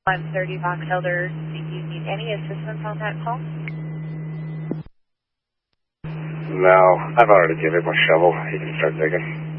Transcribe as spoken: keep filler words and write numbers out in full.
one thirty Box Elder, do you need any assistance on that call? No, I've already given him a shovel. He can start digging.